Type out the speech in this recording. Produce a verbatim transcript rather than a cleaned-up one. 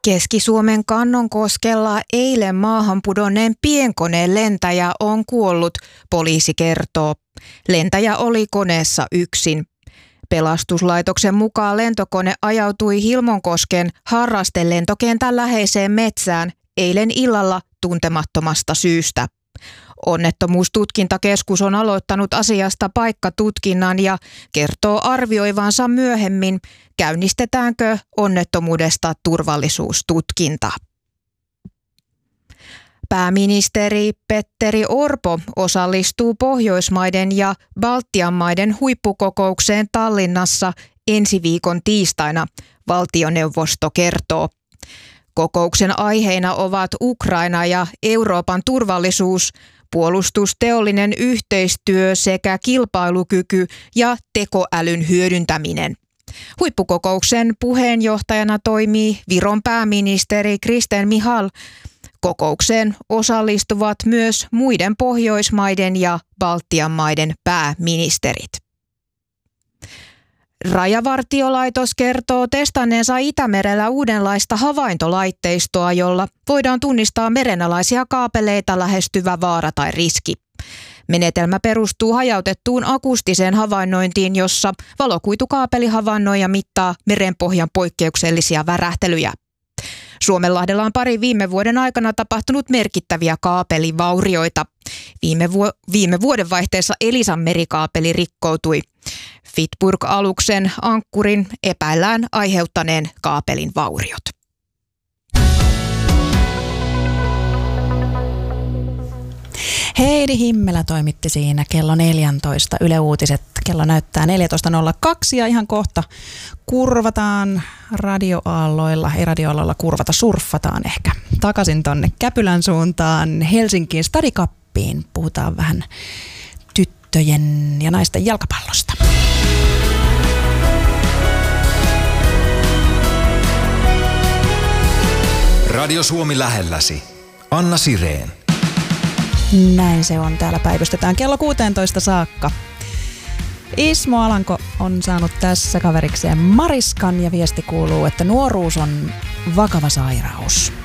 Keski-Suomen Kannonkoskella eilen maahan pudonneen pienkoneen lentäjä on kuollut, poliisi kertoo. Lentäjä oli koneessa yksin. Pelastuslaitoksen mukaan lentokone ajautui Hilmonkosken harrastelentokentän läheiseen metsään eilen illalla tuntemattomasta syystä. Onnettomuustutkintakeskus on aloittanut asiasta paikkatutkinnan ja kertoo arvioivansa myöhemmin, käynnistetäänkö onnettomuudesta turvallisuustutkinta. Pääministeri Petteri Orpo osallistuu Pohjoismaiden ja Baltian maiden huippukokoukseen Tallinnassa ensi viikon tiistaina, valtioneuvosto kertoo. Kokouksen aiheina ovat Ukraina ja Euroopan turvallisuus, puolustusteollinen yhteistyö sekä kilpailukyky ja tekoälyn hyödyntäminen. Huippukokouksen puheenjohtajana toimii Viron pääministeri Kristen Michal. Kokoukseen osallistuvat myös muiden Pohjoismaiden ja Baltian maiden pääministerit. Rajavartiolaitos kertoo testanneensa Itämerellä uudenlaista havaintolaitteistoa, jolla voidaan tunnistaa merenalaisia kaapeleita lähestyvä vaara tai riski. Menetelmä perustuu hajautettuun akustiseen havainnointiin, jossa valokuitukaapeli havainnoi ja mittaa merenpohjan poikkeuksellisia värähtelyjä. Suomenlahdella on pari viime vuoden aikana tapahtunut merkittäviä kaapelivaurioita. Viime, vu- viime vuodenvaihteessa Elisan merikaapeli rikkoutui. Fitburg-aluksen ankkurin epäillään aiheuttaneen kaapelin vauriot. Heidi Himmelä toimitti siinä kello neljätoista. Yle Uutiset kello näyttää neljätoista nolla kaksi ja ihan kohta kurvataan radioaalloilla, ei radioaalloilla kurvata, surffataan ehkä takaisin tonne Käpylän suuntaan Helsinkiin Stadikappiin. Puhutaan vähän tyttöjen ja naisten jalkapallosta. Radio Suomi lähelläsi. Anna Sireen. Näin se on. Täällä päivystetään kello kuusitoista saakka. Ismo Alanko on saanut tässä kaverikseen Mariskan ja viesti kuuluu, että nuoruus on vakava sairaus.